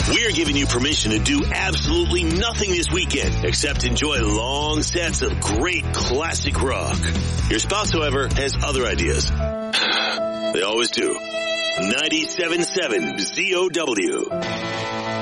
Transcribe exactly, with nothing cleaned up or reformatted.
We're giving you permission to do absolutely nothing this weekend except enjoy long sets of great classic rock. Your spouse, however, has other ideas. They always do. ninety-seven point seven Z O W.